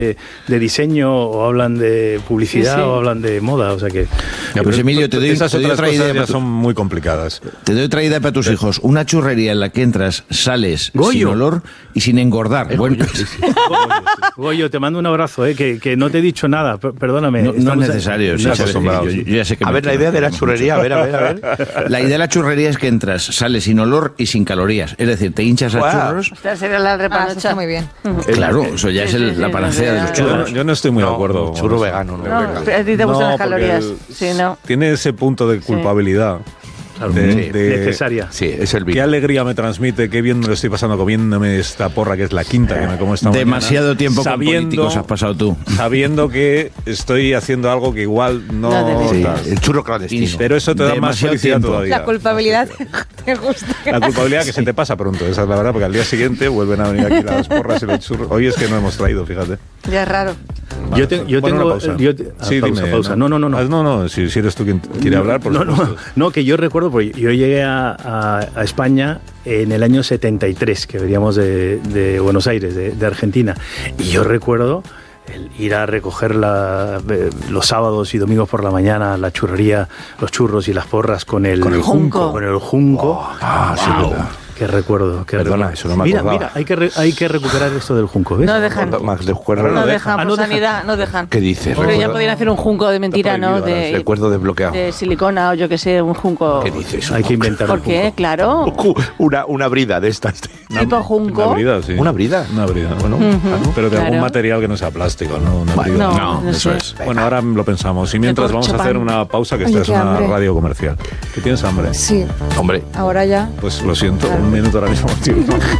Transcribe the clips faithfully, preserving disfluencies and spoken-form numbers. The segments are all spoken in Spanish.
de, de diseño o hablan de publicidad, sí, sí, o hablan de moda, o sea que... Ya, pues Emilio, te doy, esas te doy otras otra idea. Ya son muy complicadas. Te doy otra idea para tus hijos. Una churrería en la que entras, sales Goyo. sin olor y sin engordar. Bueno, Goyo, te mando un abrazo, eh, que, que no te he dicho nada, perdóname. No, no es necesario. Sí, sí, yo, yo ya sé que a ver, la idea de la churrería, a ver, a ver, a ver. La idea de la churrería es que entras, sales sin olor y sin calorías. Es decir, te hinchas wow. a churros. Esta sería la repanocha. Ah, muy bien. Claro, eso ya es el, la panacea de los churros. Yo, yo no estoy muy no, de acuerdo. Churro vegano, no. No, a ti te gustan no, las calorías. el, sí, no. Tiene ese punto de culpabilidad. Claro, de, sí, de, necesaria. Sí, es el Qué alegría me transmite, qué bien me lo estoy pasando comiéndome esta porra que es la quinta que me como esta mañana. Demasiado tiempo sabiendo, con políticos has pasado tú. Sabiendo que estoy haciendo algo que igual no... no sí, el churro clandestino. Pero eso te da demasiado más felicidad tiempo. todavía. La culpabilidad te gusta. La culpabilidad que se te pasa pronto, esa es la verdad, porque al día siguiente vuelven a venir aquí las porras y los churros. Hoy es que no hemos traído, fíjate. Ya es raro. Yo, te, yo bueno, tengo... pausa. Yo te, ah, sí, pausa, dime. pausa. No, no, no. No, ah, no, no si, si eres tú quien quiere hablar, por no, supuesto. No, no, que yo recuerdo, porque yo llegué a, a, a España en el año setenta y tres, que veníamos de, de Buenos Aires, de, de Argentina. Y yo recuerdo el ir a recoger la, los sábados y domingos por la mañana la churrería, los churros y las porras con el, con el junco. Con el junco. Oh, ah, sí, wow. verdad. Qué recuerdo. Qué Perdona, recuerdo. eso no me Mira, acordaba. mira, hay que, re, hay que recuperar esto del junco, ¿ves? No dejan. Max de Juerra, No, no dejan, ah, por no dejan. sanidad, no dejan. ¿Qué dices? Pero ya Recuerdo- podrían hacer un junco de mentira, ¿no? De, Recuerdo desbloqueado. de silicona o yo que sé, un junco. ¿Qué dices? Hay que inventar ¿Por un qué? junco. Claro. Una, una brida de estas. Tipo junco. Una brida, sí. ¿Una brida? Una brida. Bueno, Ujú. Pero de Claro. algún material que no sea plástico, ¿no? Una Bueno, brida. No, No, no eso sé. es. Bueno, ahora lo pensamos. Y mientras De vamos a corcho hacer pan. una pausa, que Oye, esta es qué una hambre. radio comercial. ¿Que tienes hambre? Sí, hombre. ahora ya. Pues lo siento, un minuto ahora mismo. Tío.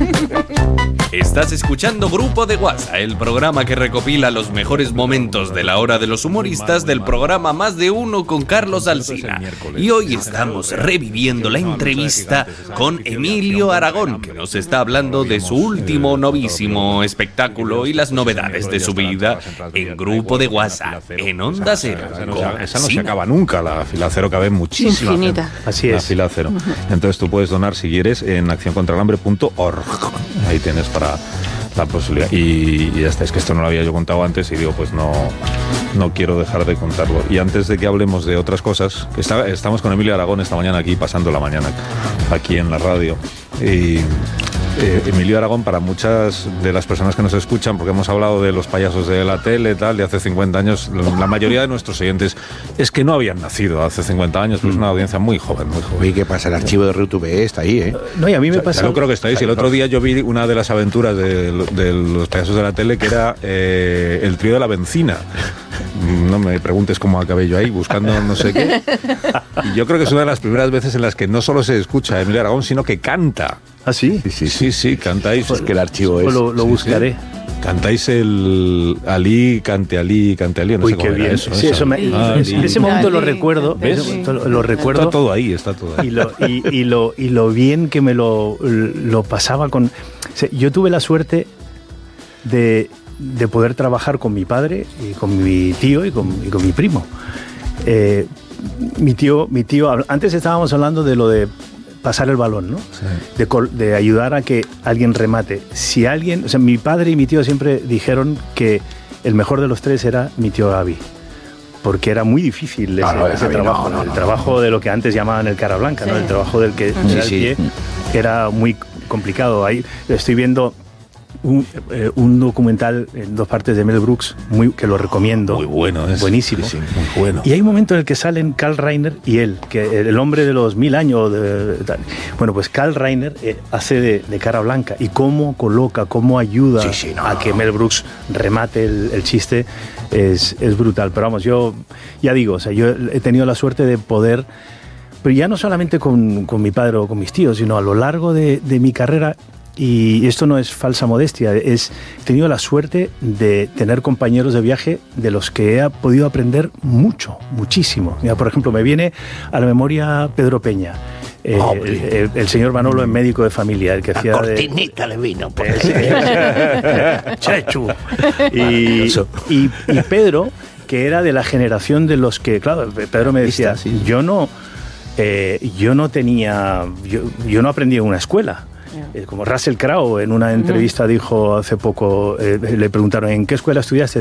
Estás escuchando Grupo de WhatsApp, el programa que recopila los mejores momentos de la hora de los humoristas del programa Más de Uno con Carlos Alsina. Y hoy estamos reviviendo la entrevista con Emilio Aragón, que nos está hablando de su último novísimo espectáculo y las novedades de su vida en Grupo de WhatsApp, en Onda Cero. Esa no, con se, esa no se Alsina. acaba nunca, la fila cero cabe muchísima Infinita. gente. Así La es. fila cero. Entonces tú puedes donar si quieres en acción contra el hambre punto org. Ahí tienes para la posibilidad. Y, y ya está, es que esto no lo había yo contado antes y digo, pues no, no quiero dejar de contarlo. Y antes de que hablemos de otras cosas, está, estamos con Emilio Aragón esta mañana aquí, pasando la mañana aquí en la radio. Y eh, Emilio Aragón, para muchas de las personas que nos escuchan, porque hemos hablado de los payasos de la tele, tal, de hace cincuenta años, la mayoría de nuestros oyentes es que no habían nacido hace cincuenta años, pues es una audiencia muy joven, muy joven. Oye, ¿qué pasa? El archivo de RUTV está ahí, ¿eh? No, y a mí me O sea, pasa... yo creo que está ahí. Si el otro día yo vi una de las aventuras de, de los payasos de la tele, que era eh, el trío de la bencina. No me preguntes cómo acabé yo ahí, buscando no sé qué. Y yo creo que es una de las primeras veces en las que no solo se escucha a Emilio Aragón, sino que canta. ¿Ah, sí? Sí, sí, sí, sí, cantáis. Pues que el archivo Pues es... lo, lo Sí, buscaré. sí. Cantáis el Ali, cante Ali, cante Ali. No Uy, sé qué cómo era bien. eso. Sí, eso. eso me, Ali. ese, ese momento lo Ali, recuerdo. Ali. Ese momento lo, lo recuerdo. Está todo ahí, está todo ahí. Y lo, y, y lo, y lo bien que me lo, lo pasaba con... O sea, yo tuve la suerte de, de poder trabajar con mi padre y con mi tío y con, y con mi primo. Eh, mi tío, mi tío, antes estábamos hablando de lo de pasar el balón, ¿no? Sí. De, col- de ayudar a que alguien remate. Si alguien, o sea, mi padre y mi tío siempre dijeron que el mejor de los tres era mi tío Gaby, porque era muy difícil ese, Ah, no, ese Gaby, trabajo, no, no, el no, trabajo no. de lo que antes llamaban el cara blanca, ¿no? Sí. El trabajo del que Sí, era el sí. pie era muy complicado. Ahí estoy viendo un, eh, un documental en dos partes de Mel Brooks, muy, que lo recomiendo. Muy bueno, es. Buenísimo. Sí, sí, muy bueno. Y hay un momento en el que salen Karl Reiner y él, que el hombre de los mil años. De, de, bueno, pues Karl Reiner eh, hace de, de cara blanca y cómo coloca, cómo ayuda Sí, sí, no, a no, que no. Mel Brooks remate el, el chiste es, es brutal. Pero vamos, yo ya digo, o sea, yo he tenido la suerte de poder, pero ya no solamente con, con mi padre o con mis tíos, sino a lo largo de, de mi carrera. Y esto no es falsa modestia, es, he tenido la suerte de tener compañeros de viaje de los que he podido aprender mucho, muchísimo. Mira, por ejemplo, me viene a la memoria Pedro Peña, eh, Oh, el, el, el señor Manolo, el médico de familia, el que La hacía cortinita le vino. por ahí. de... Chechu. Y, Eso. y, y Pedro, que era de la generación de los que, claro, Pedro me decía, Vista, sí. yo no, eh, yo no tenía, yo, yo no aprendí en una escuela. Eh, como Russell Crowe en una entrevista dijo hace poco, eh, le preguntaron ¿en qué escuela estudiaste?